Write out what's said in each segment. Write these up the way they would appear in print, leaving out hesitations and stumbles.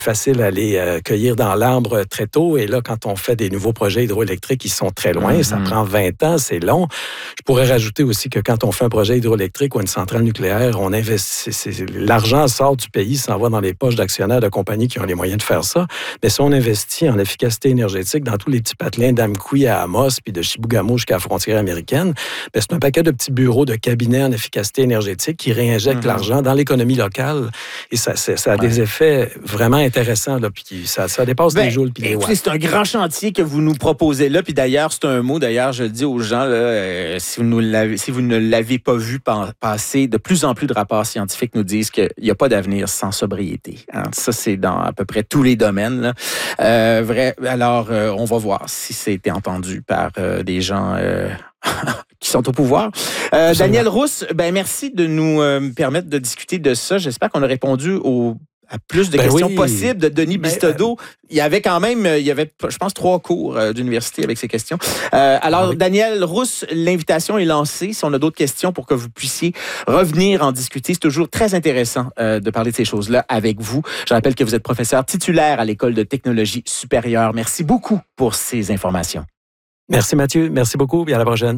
facile à aller cueillir dans l'arbre très tôt. Et là, quand on fait des nouveaux projets hydroélectriques, ils sont très loin. Ça prend 20 ans, c'est long. Je pourrais rajouter aussi que quand on fait un projet hydroélectrique ou une centrale nucléaire, on investit. L'argent sort du pays, s'en va dans les poches d'actionnaires de compagnies qui ont les moyens de faire ça. Mais si on investit en efficacité énergétique dans tous les petits patelins d'Amqui à Amos, puis de Chibougamau jusqu'à la frontière américaine, bien, c'est un paquet de petits bureaux de cabinets en efficacité énergétique qui réinjectent l'argent dans l'économie locale. Et ça a des effets vraiment intéressants. Là, puis ça dépasse les joules puis les watts. C'est un grand chantier que vous nous proposez là. Puis d'ailleurs, c'est un mot, je le dis aux gens, là, si vous ne l'avez pas vu passer, de plus en plus de rapports scientifiques nous disent qu'il n'y a pas d'avenir sans sobriété. Hein. Ça, c'est dans à peu près tous les domaines. Là. Alors, on va voir si c'est entendu par des gens... qui sont au pouvoir. Daniel Rousse, merci de nous permettre de discuter de ça. J'espère qu'on a répondu à plus de questions possibles de Denis Bistodeau. Il y avait, je pense, 3 cours d'université avec ces questions. Alors, Daniel Rousse, l'invitation est lancée. Si on a d'autres questions pour que vous puissiez revenir en discuter, c'est toujours très intéressant de parler de ces choses-là avec vous. Je rappelle que vous êtes professeur titulaire à l'École de technologie supérieure. Merci beaucoup pour ces informations. Merci Mathieu, merci beaucoup et à la prochaine.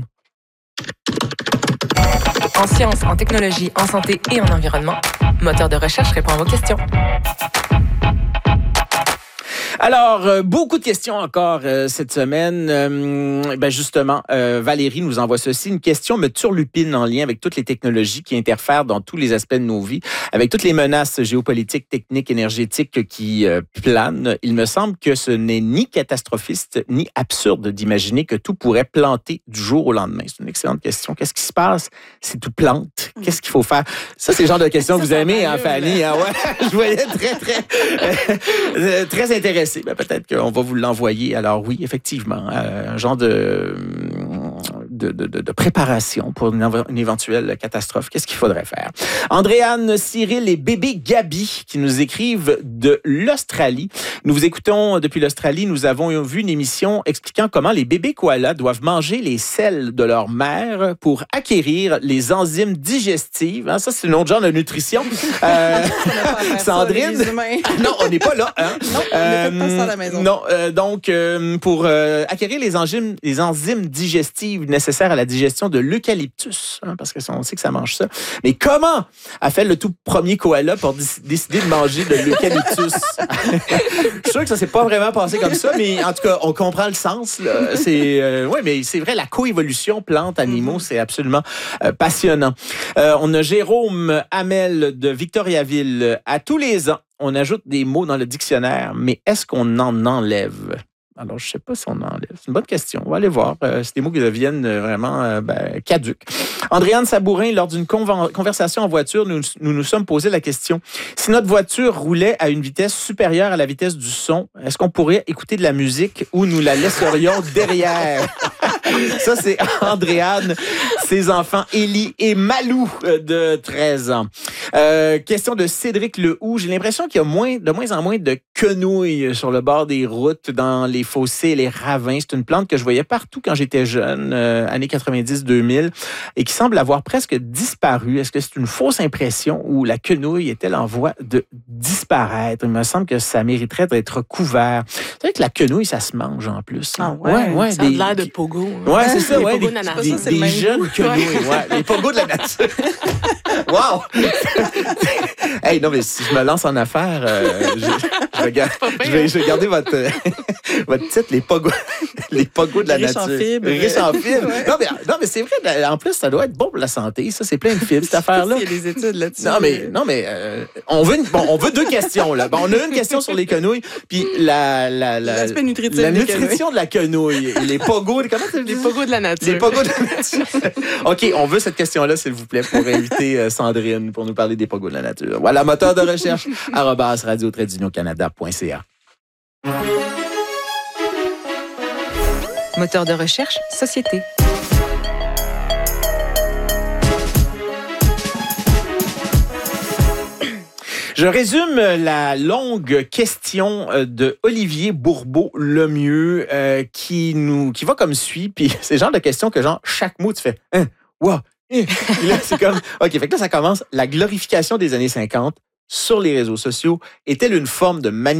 En sciences, en technologie, en santé et en environnement, Moteur de recherche répond à vos questions. Alors, beaucoup de questions encore cette semaine. Justement, Valérie nous envoie ceci. Une question me turlupine en lien avec toutes les technologies qui interfèrent dans tous les aspects de nos vies, avec toutes les menaces géopolitiques, techniques, énergétiques qui planent. Il me semble que ce n'est ni catastrophiste, ni absurde d'imaginer que tout pourrait planter du jour au lendemain. C'est une excellente question. Qu'est-ce qui se passe si tout plante? Qu'est-ce qu'il faut faire? Ça, c'est le genre de questions que vous aimez, hein, Fanny? Ah ouais, je voyais très intéressé. Peut-être qu'on va vous l'envoyer. Alors oui, effectivement, un genre de préparation pour une éventuelle catastrophe. Qu'est-ce qu'il faudrait faire? Andréane, Cyril et bébé Gabi qui nous écrivent de l'Australie. Nous vous écoutons depuis l'Australie. Nous avons vu une émission expliquant comment les bébés koalas doivent manger les selles de leur mère pour acquérir les enzymes digestives. Hein, ça, c'est un autre genre de nutrition. Sandrine? Non, on n'est pas là. Hein? Non, on n'est pas ça à la maison. Non, donc, pour acquérir les enzymes digestives nécessaires à la digestion de l'eucalyptus, hein, parce qu'on sait que ça mange ça. Mais comment a fait le tout premier koala pour décider de manger de l'eucalyptus? Je suis sûr que ça s'est pas vraiment passé comme ça, mais en tout cas, on comprend le sens. Là. Mais c'est vrai, la coévolution plantes-animaux, c'est absolument passionnant. On a Jérôme Hamel de Victoriaville. À tous les ans, on ajoute des mots dans le dictionnaire, mais est-ce qu'on en enlève? Alors, je ne sais pas si on en enlève. C'est une bonne question. On va aller voir. C'est des mots qui deviennent vraiment caduques. Andréane Sabourin, lors d'une conversation en voiture, nous sommes posé la question. Si notre voiture roulait à une vitesse supérieure à la vitesse du son, est-ce qu'on pourrait écouter de la musique ou nous la laisserions derrière? Ça, c'est Andréane, ses enfants Élie et Malou de 13 ans. Question de Cédric Lehoux. J'ai l'impression qu'il y a de moins en moins de quenouilles sur le bord des routes, dans les fossés et les ravins. C'est une plante que je voyais partout quand j'étais jeune, années 90-2000, et qui semble avoir presque disparu. Est-ce que c'est une fausse impression ou la quenouille est-elle en voie de disparaître? Il me semble que ça mériterait d'être couvert. C'est vrai que la quenouille, ça se mange en plus. Ah ouais, ça a l'air de pogo. Ouais, c'est ça, ouais. Des jeunes quenouilles, ouais. Les pogos de la nature. Wow! Hey, non, mais si je me lance en affaires, je vais garder votre titre, les pogos de la nature. Riche en fibres. Ouais. Non, mais c'est vrai, en plus, ça doit être bon pour la santé. Ça, c'est plein de fibres, cette affaire-là. Il y a des études là-dessus. Non, mais on veut 2 questions, là. Bon, on a une question sur les quenouilles, puis l'aspect nutritif. La nutrition de la quenouille. Les pogos, comment tu dis? Les pogos de la nature. Les pogos de la nature. OK, on veut cette question-là, s'il vous plaît, pour inviter Sandrine pour nous parler des pogos de la nature. Voilà, moteur de recherche, @radio-canada.ca. Moteur de recherche, société. Je résume la longue question de Olivier Bourbeau-Lemieux qui va comme suit. Puis c'est le genre de question que chaque mot tu fais « wow ». Et là, c'est comme OK, fait que là, ça commence. La glorification des années 50 sur les réseaux sociaux est-elle une forme de manipulation